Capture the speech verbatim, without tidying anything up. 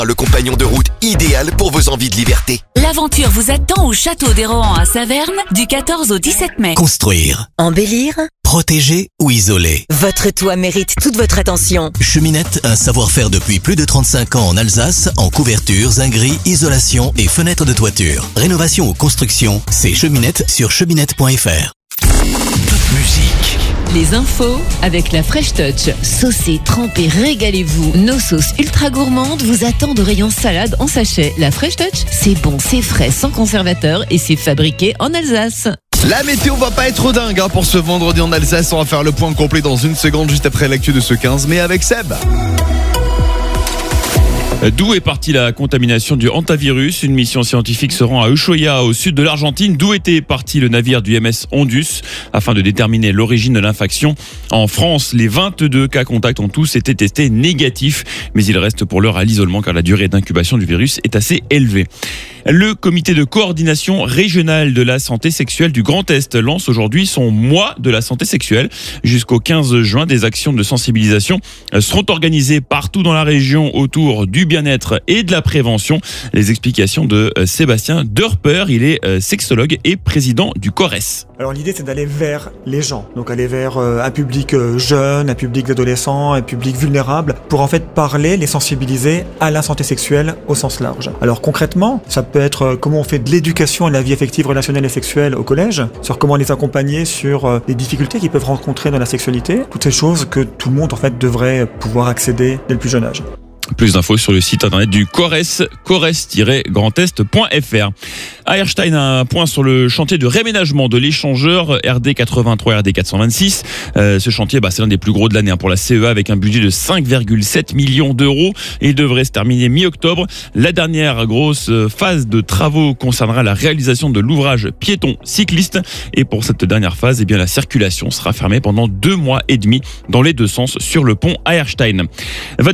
Le compagnon de route idéal pour vos envies de liberté. L'aventure vous attend au Château des Rohan à Saverne du quatorze au dix-sept mai. Construire, Embellir, protéger ou isoler. votre toit mérite toute votre attention. Cheminette, un savoir-faire depuis plus de trente-cinq ans en Alsace, en couverture, zinguerie, isolation et fenêtres de toiture. Rénovation ou construction, c'est Cheminette sur cheminette point f r. Toute musique. Les infos avec la Fresh Touch. Saucez, trempez, régalez-vous. Nos sauces ultra gourmandes vous attendent au rayon salade en sachet. La Fresh Touch, c'est bon, c'est frais, sans conservateur et c'est fabriqué en Alsace. La météo va pas être dingue hein, pour ce vendredi en Alsace. On va faire le point complet dans une seconde juste après l'actu de ce quinze mai avec Seb. D'où est partie la contamination du hantavirus? Une mission scientifique se rend à Ushuaia, au sud de l'Argentine, d'où était parti le navire du M S Ondus, afin de déterminer l'origine de l'infection. En France, les vingt-deux cas contacts ont tous été testés négatifs, mais ils restent pour l'heure à l'isolement car la durée d'incubation du virus est assez élevée. Le comité de coordination régionale de la santé sexuelle du Grand Est lance aujourd'hui son mois de la santé sexuelle. Jusqu'au quinze juin, des actions de sensibilisation seront organisées partout dans la région autour du bien-être et de la prévention. Les explications de Sébastien Dörper, il est sexologue et président du CORES. Alors l'idée c'est d'aller vers les gens, donc aller vers euh, un public euh, jeune, un public d'adolescents, un public vulnérable, pour en fait parler, les sensibiliser à la santé sexuelle au sens large. Alors concrètement, ça peut être euh, comment on fait de l'éducation à la vie affective, relationnelle et sexuelle au collège, sur comment les accompagner sur euh, les difficultés qu'ils peuvent rencontrer dans la sexualité, toutes ces choses que tout le monde en fait devrait pouvoir accéder dès le plus jeune âge. Plus d'infos sur le site internet du CORES, cores tiret grand est point f r. À Erstein, un point sur le chantier de réménagement de l'échangeur R D quatre-vingt-trois R D quatre cent vingt-six. Euh, ce chantier, bah, c'est l'un des plus gros de l'année hein, pour la C E A avec un budget de cinq virgule sept millions d'euros et devrait se terminer mi-octobre. La dernière grosse phase de travaux concernera la réalisation de l'ouvrage piéton cycliste. Et pour cette dernière phase, eh bien, la circulation sera fermée pendant deux mois et demi dans les deux sens sur le pont à Erstein.